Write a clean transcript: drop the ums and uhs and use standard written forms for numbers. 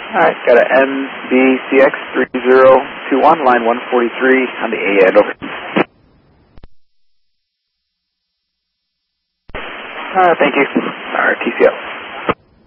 Alright, got a MBCX 3021, line 143 on the A end, over. Thank you. Alright, TCL.